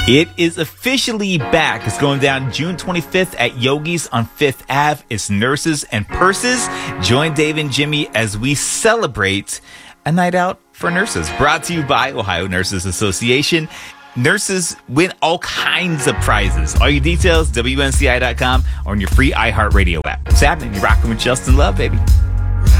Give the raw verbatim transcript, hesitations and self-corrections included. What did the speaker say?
It is officially back. It's going down June twenty-fifth at Yogi's on Fifth Avenue. It's Nurses and Purses. Join Dave and Jimmy as we celebrate a night out for nurses. Brought to you by Ohio Nurses Association. Nurses win all kinds of prizes. All your details, W N C I dot com or on your free iHeartRadio app. What's happening? You're rocking with Justin Love, baby.